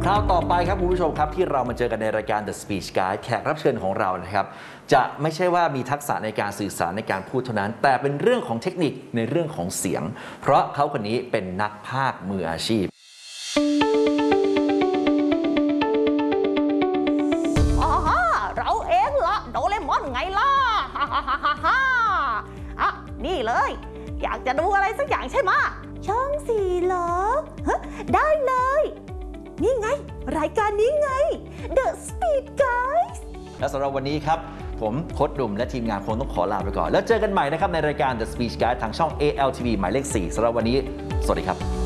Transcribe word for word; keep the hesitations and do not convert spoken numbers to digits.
ราวต่อไปครับคุณผู้ชมครับที่เรามาเจอกันในรายการ The Speech Guide แขกรับเชิญของเรานะครับจะไม่ใช่ว่ามีทักษะในการสื่อสารในการพูดเท่านั้นแต่เป็นเรื่องของเทคนิคในเรื่องของเสียงเพราะเขาคนนี้เป็นนักพากย์มืออาชีพอ๋อเราเองเหรอโดเรมอนไงล่ะฮ่าฮ่าฮ่าฮ่าฮ่าอ่ะนี่เลยอยากจะดูอะไรสักอย่างใช่ไหมช่องสี่เหรอฮะได้เลยนี่ไงรายการนี้ไง The Speed Guys และสำหรับวันนี้ครับผมโค้ชดุมและทีมงานคงต้องขอลาไปก่อนแล้วเจอกันใหม่นะครับในรายการ The Speech Guide ทางช่อง เอ แอล ที วี หมายเลขสี่สำหรับวันนี้สวัสดีครับ